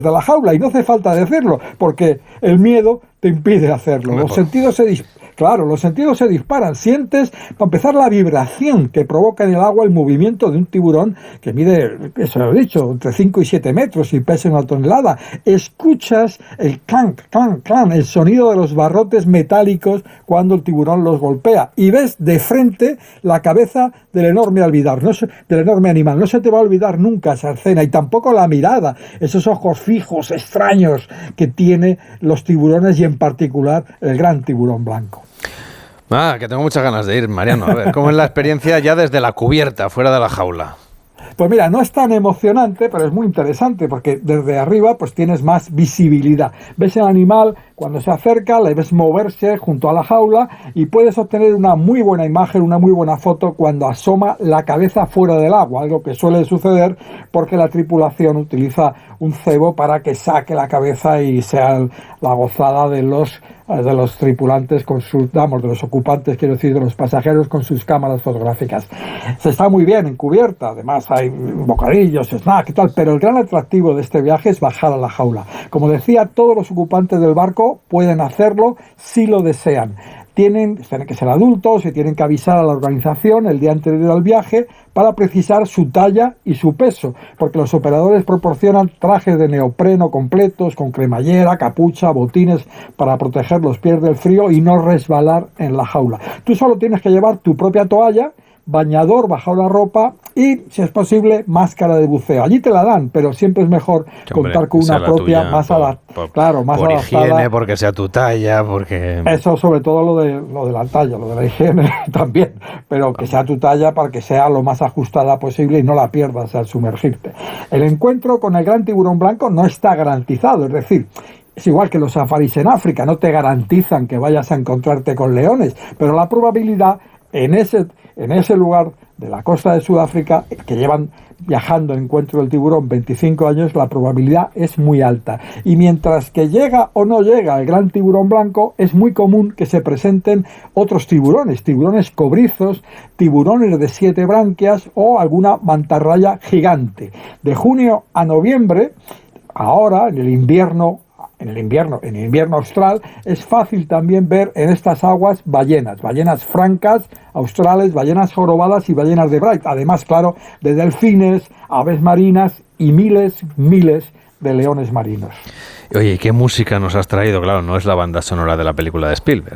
de la jaula, y no hace falta decirlo, porque el miedo te impide hacerlo. Los sentidos se disparan. Sientes, para empezar, la vibración que provoca en el agua el movimiento de un tiburón que mide, eso lo he dicho, entre 5 y 7 metros y pesa 1 tonelada. Escuchas el clank, clank, clank, el sonido de los barrotes metálicos cuando el tiburón los golpea, y ves de frente la cabeza del enorme animal. No se te va a olvidar nunca esa escena, y tampoco la mirada, esos ojos fijos, extraños que tiene los tiburones, y en particular el gran tiburón blanco. Que tengo muchas ganas de ir, Mariano. A ver, ¿cómo es la experiencia ya desde la cubierta, fuera de la jaula? Pues mira, no es tan emocionante, pero es muy interesante, porque desde arriba pues tienes más visibilidad. Ves el animal cuando se acerca, le ves moverse junto a la jaula, y puedes obtener una muy buena imagen, una muy buena foto cuando asoma la cabeza fuera del agua, algo que suele suceder porque la tripulación utiliza un cebo para que saque la cabeza y sea la gozada de los tripulantes de los ocupantes, quiero decir, de los pasajeros, con sus cámaras fotográficas. Se está muy bien en cubierta, además hay bocadillos, snack y tal, pero el gran atractivo de este viaje es bajar a la jaula. Como decía, todos los ocupantes del barco pueden hacerlo si lo desean. Tienen que ser adultos y tienen que avisar a la organización el día anterior al viaje para precisar su talla y su peso, porque los operadores proporcionan trajes de neopreno completos con cremallera, capucha, botines para proteger los pies del frío y no resbalar en la jaula. Tú solo tienes que llevar tu propia toalla, bañador bajo la ropa y, si es posible, máscara de buceo. Allí te la dan, pero siempre es mejor contar con una propia más adaptada. Por higiene, porque sea tu talla, porque... Eso, sobre todo lo de la talla, lo de la higiene también, pero que sea tu talla para que sea lo más ajustada posible y no la pierdas al sumergirte. El encuentro con el gran tiburón blanco no está garantizado, es decir, es igual que los safaris en África, no te garantizan que vayas a encontrarte con leones, pero la probabilidad en ese lugar de la costa de Sudáfrica, que llevan viajando en encuentro del tiburón 25 años, la probabilidad es muy alta. Y mientras que llega o no llega el gran tiburón blanco, es muy común que se presenten otros tiburones cobrizos, tiburones de 7 branquias o alguna mantarraya gigante. De junio a noviembre, ahora en el invierno austral, es fácil también ver en estas aguas ballenas francas, australes, ballenas jorobadas y ballenas de Bright, además, claro, de delfines, aves marinas y miles de leones marinos. Oye, ¿qué música nos has traído? Claro, no es la banda sonora de la película de Spielberg.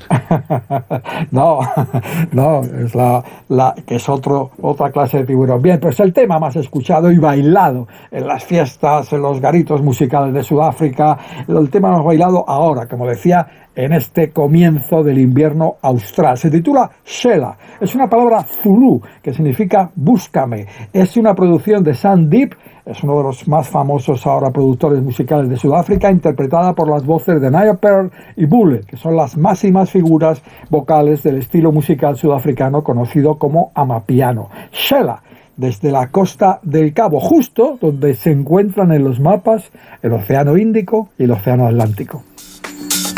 No, es que es otra clase de tiburón. Bien, pues el tema más escuchado y bailado en las fiestas, en los garitos musicales de Sudáfrica, el tema más bailado ahora, como decía, en este comienzo del invierno austral. Se titula Shela. Es una palabra zulú que significa búscame. Es una producción de Sam Deep, es uno de los más famosos ahora productores musicales de Sudáfrica, interpretada por las voces de Naya Pearl y Bule, que son las máximas figuras vocales del estilo musical sudafricano conocido como amapiano. Shela, desde la costa del Cabo, justo donde se encuentran en los mapas el Océano Índico y el Océano Atlántico.